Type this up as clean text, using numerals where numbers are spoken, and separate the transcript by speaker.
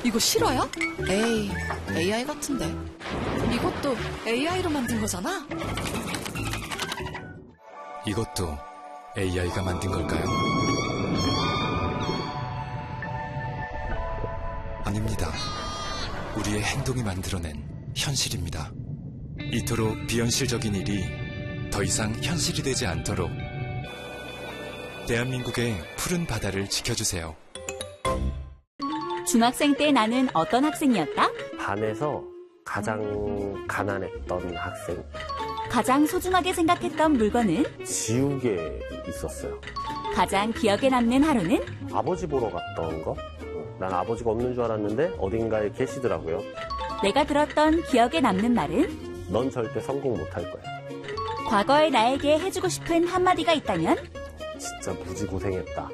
Speaker 1: 이거 실화야? 에이, AI 같은데. 이것도 AI로 만든 거잖아?
Speaker 2: 이것도 AI가 만든 걸까요? 아닙니다. 우리의 행동이 만들어낸 현실입니다. 이토록 비현실적인 일이 더 이상 현실이 되지 않도록 대한민국의 푸른 바다를 지켜주세요.
Speaker 3: 중학생 때 나는 어떤 학생이었다?
Speaker 4: 반에서 가장 가난했던 학생.
Speaker 3: 가장 소중하게 생각했던 물건은?
Speaker 4: 지우개 있었어요.
Speaker 3: 가장 기억에 남는 하루는?
Speaker 4: 아버지 보러 갔던 거? 난 아버지가 없는 줄 알았는데 어딘가에 계시더라고요.
Speaker 3: 내가 들었던 기억에 남는 말은?
Speaker 4: 넌 절대 성공 못할 거야.
Speaker 3: 과거의 나에게 해주고 싶은 한마디가 있다면?
Speaker 4: 진짜 무지 고생했다.